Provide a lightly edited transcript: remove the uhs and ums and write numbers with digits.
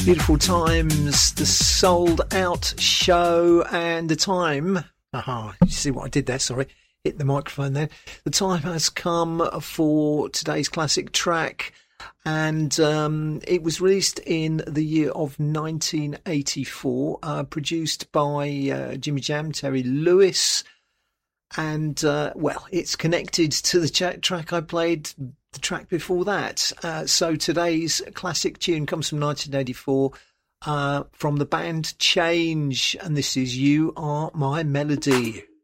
Beautiful Times, the Sold Out Show, and the time. You see what I did there? Sorry, hit the microphone there. The time has come for today's classic track, and it was released in the year of 1984, produced by Jimmy Jam, Terry Lewis, and well, it's connected to the track I played the track before that. So today's classic tune comes from 1984 from the band Change, and this is You Are My Melody.